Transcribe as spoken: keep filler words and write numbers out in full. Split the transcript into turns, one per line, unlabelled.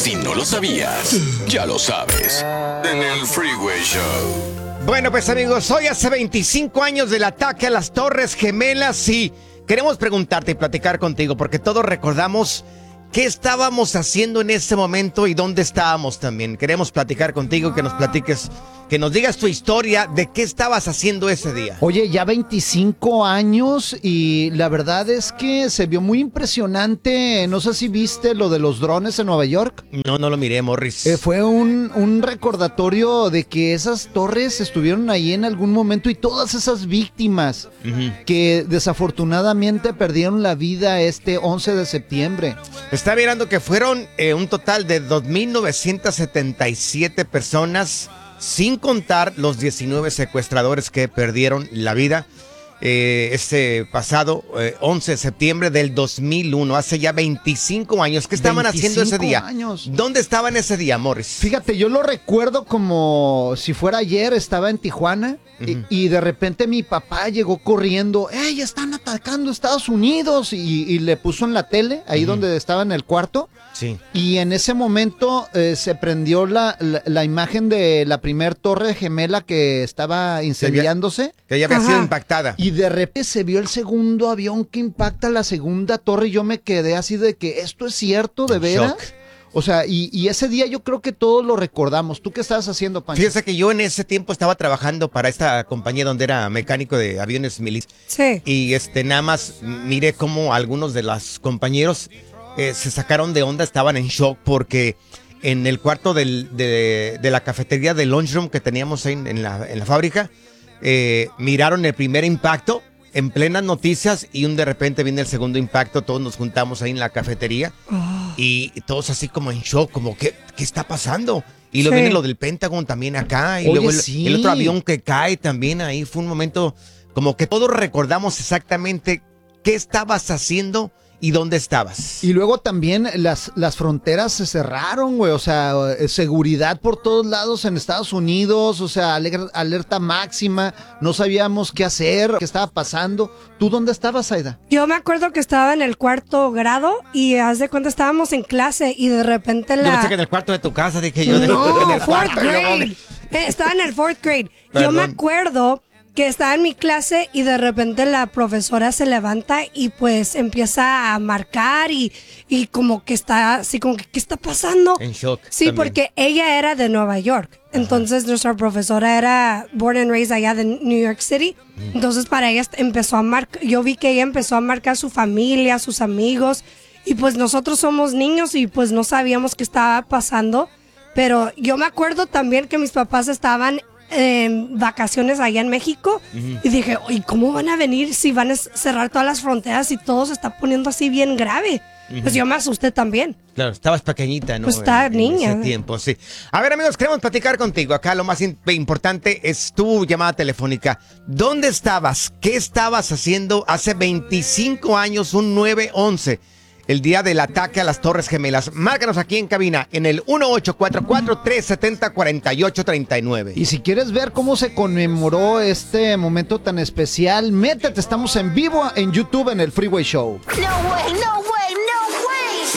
Si no lo sabías, ya lo sabes. En el Freeway Show.
Bueno, pues amigos, hoy hace veinticinco años del ataque a las Torres Gemelas y queremos preguntarte y platicar contigo porque todos recordamos qué estábamos haciendo en ese momento y dónde estábamos también. Queremos platicar contigo, que nos platiques, que nos digas tu historia de qué estabas haciendo ese día.
Oye, ya veinticinco años y la verdad es que se vio muy impresionante. No sé si viste lo de los drones en Nueva York.
No, no lo miré, Morris.
Eh, fue un, un recordatorio de que esas torres estuvieron ahí en algún momento y todas esas víctimas uh-huh. que desafortunadamente perdieron la vida este once de septiembre.
Está mirando que fueron eh, un total de dos mil novecientas setenta y siete personas, sin contar los diecinueve secuestradores que perdieron la vida eh, este pasado eh, once de septiembre del dos mil uno, hace ya veinticinco años. ¿Qué estaban haciendo ese día?
Años.
¿Dónde estaban ese día, Morris?
Fíjate, yo lo recuerdo como si fuera ayer, estaba en Tijuana uh-huh. y, y de repente mi papá llegó corriendo, ¡ey, están atacando Estados Unidos! Y, y le puso en la tele, ahí uh-huh. donde estaba en el cuarto.
Sí.
Y en ese momento eh, se prendió la, la, la imagen de la primer torre gemela que estaba incendiándose.
Que ya había Ajá. sido impactada.
Y de repente se vio el segundo avión que impacta la segunda torre y yo me quedé así de que esto es cierto, ¿de veras? Shock. O sea, y, y ese día yo creo que todos lo recordamos. ¿Tú qué estabas haciendo, Pancho?
Fíjese que yo en ese tiempo estaba trabajando para esta compañía donde era mecánico de aviones militares.
Sí.
Y este, nada más miré cómo algunos de los compañeros eh, se sacaron de onda, estaban en shock porque en el cuarto del, de, de la cafetería del lunchroom que teníamos ahí en, en, la, en la fábrica, eh, miraron el primer impacto en plenas noticias y un de repente viene el segundo impacto. Todos nos juntamos ahí en la cafetería oh. y todos así como en shock, como ¿qué, qué está pasando? Y luego sí. viene lo del Pentágono también acá y
Oye,
luego el,
sí.
el otro avión que cae también ahí. Fue un momento como que todos recordamos exactamente qué estabas haciendo y dónde estabas.
Y luego también las, las fronteras se cerraron, güey, o sea, seguridad por todos lados en Estados Unidos, o sea, alerta, alerta máxima, no sabíamos qué hacer, qué estaba pasando. ¿Tú dónde estabas, Aida?
Yo me acuerdo que estaba en el cuarto grado y haz de cuenta estábamos en clase y de repente la...
Yo pensé que en el cuarto de tu casa, dije yo.
No,
en el
fourth
cuarto,
grade. Eh, estaba en el fourth grade. Perdón. Yo me acuerdo que estaba en mi clase y de repente la profesora se levanta y pues empieza a marcar y, y como que está así como que ¿qué está pasando?
En shock.
Sí,
también.
Porque ella era de Nueva York. Ajá. Entonces nuestra profesora era born and raised allá de New York City. Mm. Entonces para ella empezó a marcar, yo vi que ella empezó a marcar su familia, sus amigos y pues nosotros somos niños y pues no sabíamos qué estaba pasando. Pero yo me acuerdo también que mis papás estaban en vacaciones allá en México uh-huh. y dije, ¿y cómo van a venir si van a cerrar todas las fronteras y todo se está poniendo así bien grave? Uh-huh. Pues yo me asusté también.
Claro, estabas pequeñita, ¿no?
Pues estaba
en,
niña.
En ese tiempo, sí. A ver, amigos, queremos platicar contigo. Acá lo más in- importante es tu llamada telefónica. ¿Dónde estabas? ¿Qué estabas haciendo hace veinticinco años, un nueve once? El día del ataque a las Torres Gemelas. Márcanos aquí en cabina en el uno ocho cuatro cuatro, tres siete cero, cuatro ocho tres nueve.
Y si quieres ver cómo se conmemoró este momento tan especial, métete, estamos en vivo en YouTube en el Freeway Show.
No way, no way,